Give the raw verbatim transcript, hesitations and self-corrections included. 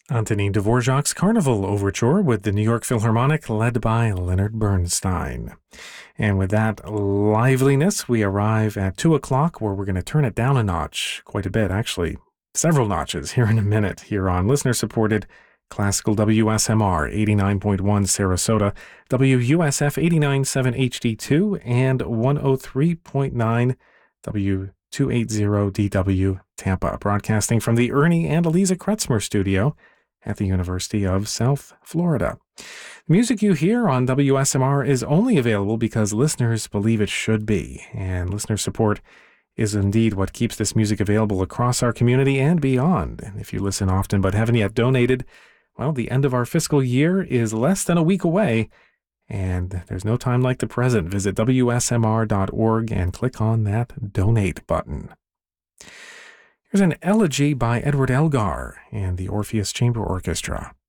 Antonin Dvorak's Carnival Overture with the New York Philharmonic led by Leonard Bernstein. And with that liveliness, we arrive at two o'clock where we're going to turn it down a notch, quite a bit actually, several notches here in a minute here on listener-supported Classical W S M R eighty-nine point one Sarasota, W U S F eighty-nine point seven H D two, and one oh three point nine W two eighty D W Tampa, broadcasting from the Ernie and Eliza Kretzmer studio at the University of South Florida. The music you hear on W S M R is only available because listeners believe it should be, and listener support is indeed what keeps this music available across our community and beyond. And if you listen often but haven't yet donated, well, the end of our fiscal year is less than a week away, and there's no time like the present. Visit W S M R dot org and click on that donate button. Here's an elegy by Edward Elgar and the Orpheus Chamber Orchestra.